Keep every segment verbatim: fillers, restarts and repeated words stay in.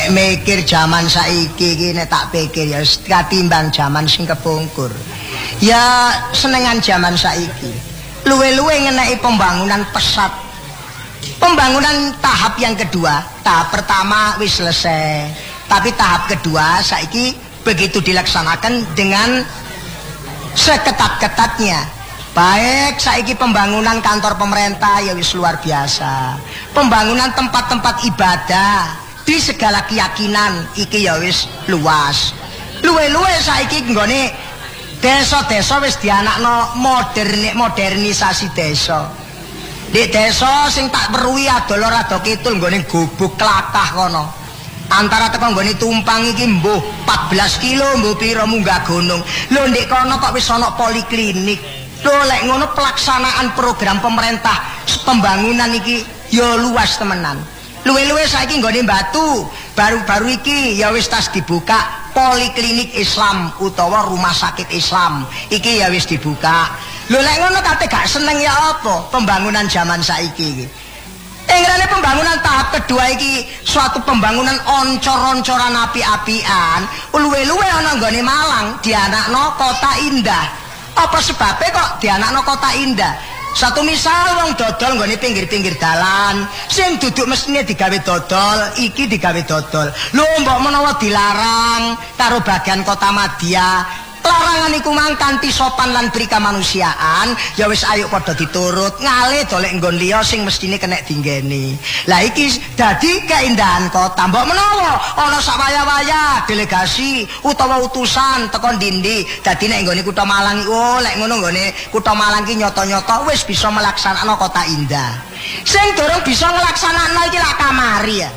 nek mikir jaman saiki iki nek tak pikir ya katimbang jaman sing kepungkur. Ya senengan jaman saiki. Luwe-luwe ngeneki pembangunan pesat. Pembangunan tahap yang kedua, tahap pertama wis selesai. Tapi tahap kedua saiki begitu dilaksanakan dengan seketat-ketatnya. Baik saiki pembangunan kantor pemerintah ya wis luar biasa. Pembangunan tempat-tempat ibadah di segala keyakinan iki ya wis luas. Luwe-luwe saiki nggone desa-desa wis dianakno modern modernisasi desa. Di desa sing tak weruhi adol ora do kidul nggone gubuk klakah kono. Antara teko nggone tumpang iki mbuh empat belas kilo mbuh pira munggah gunung. Lho ndek kono kok wis ana poliklinik. Lho lek ngono pelaksanaan program pemerintah pembangunan iki ya luas temenan. Luwe-luwe saiki nggone Batu, baru-baru iki ya wis tas dibuka poliklinik Islam utawa rumah sakit Islam. Iki ya wis dibuka. Lho lek ngono kate gak seneng ya apa pembangunan zaman saiki iki. Engrane pembangunan tahap kedua iki suatu pembangunan oncor-oncoran api-apian. Luwe-luwe ana nggone Malang dianakno kota indah. Apa sebabnya kok dianakno kota indah? Satu misal wong dodol nggone pinggir-pinggir dalan, sing duduk mestine digawe dodol, iki digawe dodol. Lho mbok menawa dilarang karo bagian kota madya, larangan iku mang kanthi sopan lan beri kemanusiaan, ya wis ayo padha diturut, ngale dolek nggon liya sing mestine kenek dinggeni. Lah iki dadi keindahan kota. Mbok menawa ana sak waya-waya delegasi utawa utusan teko ndi-ndi, dadi nek nggone Kutha Malang oh lek ngono nggone Kutha Malang ki nyata-nyata wis bisa melaksanakan kota indah. Sing durung bisa nglaksanakno iki lak kamari ya.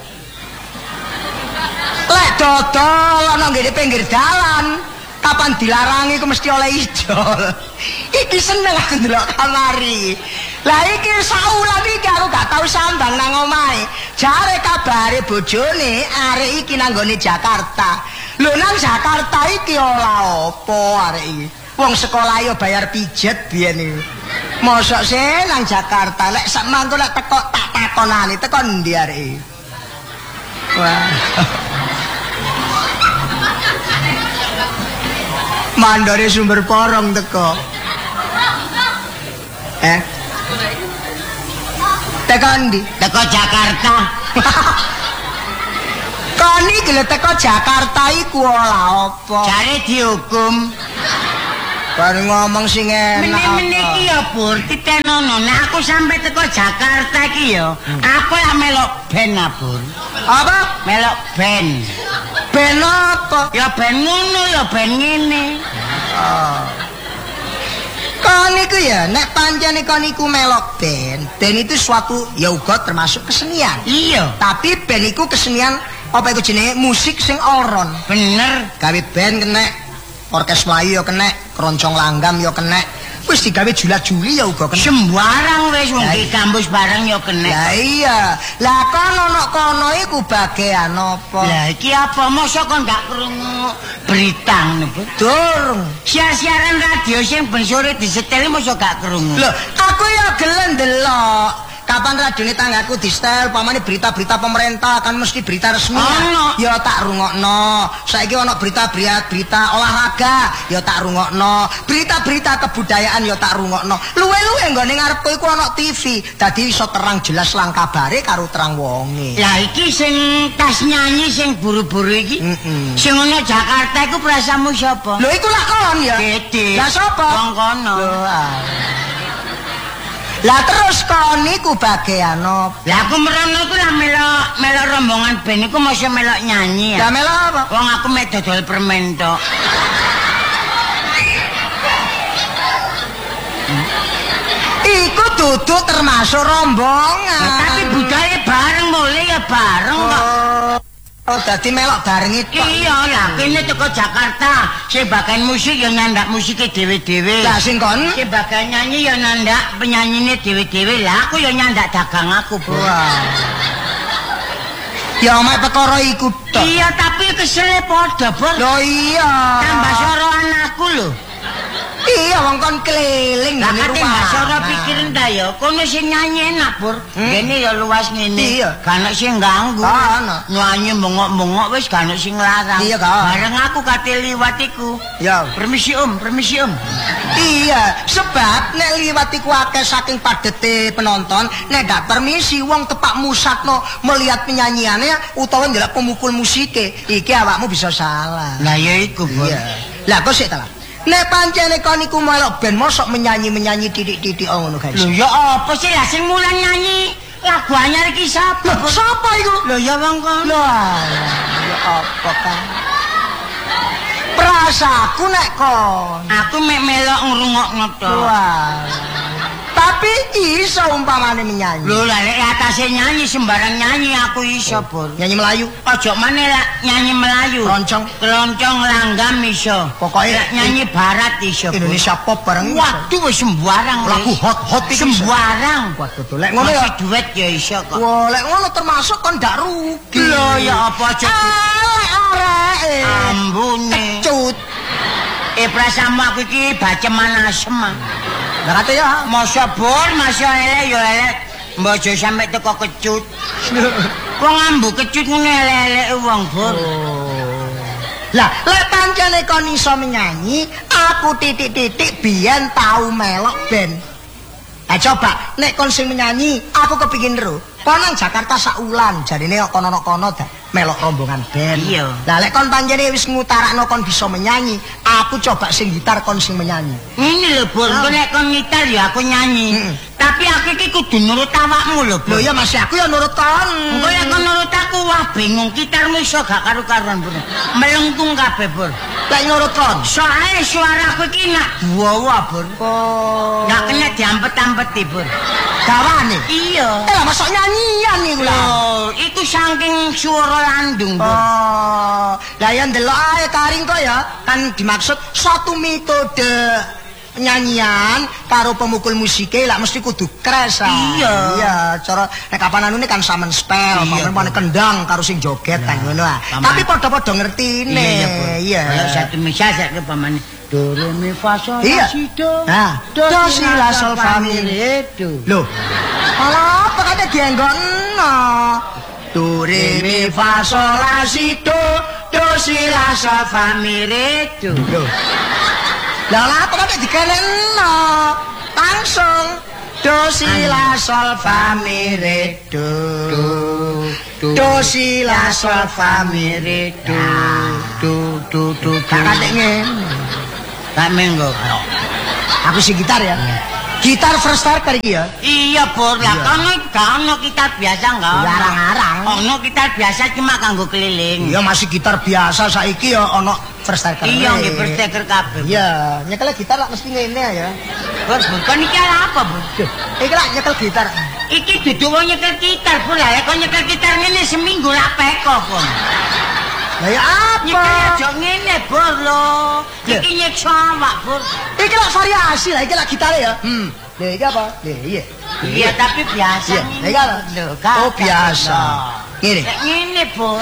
Lek dodol ana nggone pinggir dalan, kapan dilarangi ku mesti oleh ijol. Iki seneng aku ndelok kamari. Lah iki saulan iki aku gak tau sambang nang omahe. Jare kabare bojone arek iki nang nggone Jakarta. Lho nang Jakarta iki ora apa arek iki. Wong sekolah yo bayar pijet biyen iki. Mosok sih nang Jakarta lek sak mangko lek teko tak takonane teko ndi arek iki. Wah. Mandore sumber porong teko. Eh? Teko ndi? Teko Jakarta. Kon iki lho teko Jakarta iku ora apa. Jare dihukum. Bar ngomong sing enak. Meneh-meneh iki ya Pur, titenono. Nek aku sampe teko Jakarta iki ya, aku lak melok ben Pur. Apa? Melok ben. Ben apa? Ya ben ngono ya ben ngene. Oh. Kon iku ya, nek pancene kon iku melok ben, ben itu suatu ya uga termasuk kesenian. Iya. Tapi ben iku kesenian apa iku jenenge musik sing oron. Bener. Gawe ben kenek, orkes Melayu ya kenek, keroncong langgam ya kenek. Wis digawe jula-juli ya uga kenek. Sembarang wis wong iki kampus barang ya kenek. Lah iya. Lah kon ono kono iku bagean apa? Lah iki apa mosok kon gak krungu berita ngono, Durung. Siar-siaran radio sing ben sore disetel mosok gak krungu. Lho, aku ya gelem ndelok. Kapan radione tanggaku di-setel pamane berita-berita pemerintah kan mesti berita resmi. Oh, ya tak rungokno. Saiki ana berita-berita olahraga ya tak rungokno. Berita-berita kebudayaan ya tak rungokno. Luwe-luwe nggone ngarepku iku ana T V. Dadi iso terang jelas lang kabare karo terang wonge. Lah iki sing tas nyanyi sing buru-buru iki. Heeh. Sing ana Jakarta iku prasamu sapa? Lho iku lak kon ya. Dede. Lah sapa? Wong kono. Lho ah. Lah terus kon niku bagean apa? Lah aku merono iku lah melok melok rombongan ben iku mosok melok nyanyi ya. Lah melok apa? Wong aku mek dodol permen tok. Iku duduk termasuk rombongan. Nah, tapi budaya bareng mulai ya bareng kok. Oh. Oh, dadi melok bareng itu. Iya, lah kene teko Jakarta, sing bagian musik ya nyandak musike dhewe-dhewe. Lah sing kon sing bagian nyanyi ya nyandak penyanyine dhewe-dhewe. Lah aku ya nyandak dagang aku, Bro. Ya omae perkara iku tok. Iya, tapi kesele padha, Bro. Lho iya. Tambah soroan aku lho. Iya wong kon keliling lah kate Basara pikirin ta ya kono sing nyanyi enak Pur kene ya luas ngene gak ono sing ganggu nyanyi bengok-bengok wis gak ono sing larang bareng aku kate liwat iku ya permisi Om permisi Om iya sebab nek liwat iku akeh saking padete penonton nek gak permisi wong tepak musakno melihat penyanyiannya utawa ndelok pemukul musike iki awakmu bisa salah lah ya iku Pur lah kok sik ta nek pancene kon iku melok ben mosok menyanyi-menyanyi titik-titik oh ngono guys. Lho ya apa sih lah sing mulang nyanyi lagu anyar iki sapa? Sapa iku? Lho ya wong kon. Lho ya apa kan? Prasaku nek kon. Aku mek melok ngrungokno to. Wah. Tapi iso umpamane menyanyi. Lho lah lek atase nyanyi sembarang nyanyi aku iso, Pur. Nyanyi Melayu. Ojo maneh lah nyanyi Melayu. Keroncong, keroncong langgam iso. Pokoke nyanyi barat iso. Indonesia pop bareng. Waduh wis sembarang. Lagu hot-hot iki sembarang. Waduh to lek ngono ya duet ya iso kok. Wah, lek ngono termasuk kon ndak rugi. Lho ya apa aja. Arek ambune. Kecut. Eh prasamu aku iki baceman asem. Lah kate ya masa bor, masa elek ya elek. Mbok aja sampe teko kecut. Wong ambu kecut ngene elek-elek wong, Bor. Lah, lek pancene kon iso menyanyi, aku titik-titik biyen tau melok band. Lah coba, nek kon sing menyanyi, aku kepingin ro. Kon nang Jakarta sak wulan, jarine kok kono-kono dak melok rombongan band. Iya. Lah lek kon pancene wis ngutarakno kon bisa menyanyi, aku coba sing gitar kon sing menyanyi. Ini lho, Bor, oh. Nek kon gitar ya aku nyanyi. Hmm. Tapi aku iki kudu nurut awakmu lho, Bor. Lho ya masih aku ya nurut kon. Engko nek kon nurut aku wah bingung gitarmu iso gak karu-karuan, Bor. Melengkung kabeh, Bor. Lek nurut kon, soalnya suaraku iki nak duwa, Bor. Oh. Gak kena diampet-ampeti, Bor. Gawane? Iya. Eh, masuk nyanyian iku lho. Itu saking suara landung, Bor. Oh. Lah ya ndelok ae karing kok ya, kan dimaksud satu metode nyanyian karo pemukul musike lak mesti kudu kres. Iya. Iya, cara nek kapan anune kan samen spell, pamen kendang karo sing joget kan ngono ah. Tapi padha-padha ngertine. Iya. Kalau satu misal sak pamane do re mi fa sol la si do. Nah, do si la sol fa mi re do. Lho. Ala apa kate dienggono? Do re mi fa sol la si do, do si la sol fa mi re do. Lho. Lah lah apa kate dikelekno? Langsung do si la sol fa mi re do. Do si la sol fa mi re do. Do do do. Kate ngene. Tak menggo. Aku sing gitar ya. Gitar first starter iki ya. Iya, Bor. Lah kono gak ono gitar biasa enggak? Larang-larang. Ono gitar biasa cuma kanggo keliling. Iya, masih gitar biasa saiki ya ono first starter. Iya, nggih first starter kabeh. Iya, nyekel gitar lak mesti ngene ya. Bor, bukan iki apa, Bor? Iki lak nyekel gitar. Iki dudu wong nyekel gitar, Bor. Lah kok nyekel gitar ngene seminggu lak peko, Bor. Lah ya apa? Nyekel aja ngene, Bor lho. Iki nyekso awak, Bor. Iki lak variasi lah, iki lak gitare ya. Hmm. Lha iki apa? Lha iya. Iya, tapi biasa. Lha iki apa? Oh, biasa. Ngene. Ngene, Bor.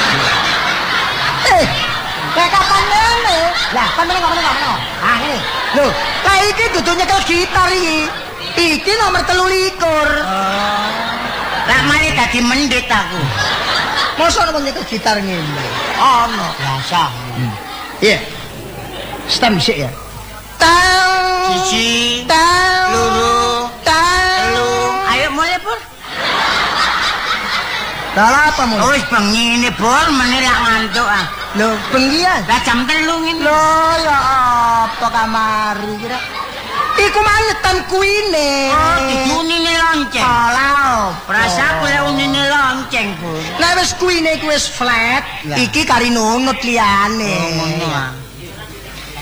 Eh, kayak kapan ngene? Lah, kan meneng kok meneng kok. Ah, ngene. Lho, lah iki dudu nyekel gitar iki. Iki nomor telu likur. Oh. Lah mari dadi mendit aku. Masa ono nyekel gitar ngene? Ono. Biasa. Iya. Stem sik ya. Tang. Siji. Tang. Loro. Tang. Ayo mulai, Bor. Lah apa mulai? Oh, wis bengi ini, Bor, meneh lak ngantuk ah. Lho, bengi ya? Lah jam telu ngene. Lho, ya apa kamari kira? Iku manyetan kuine. Oh, didunine lonceng. Alah, prasaku lek unine lonceng, Bor. Nek wis kuine iku wis flat, iki kari nunut liyane. Oh, ngono ah.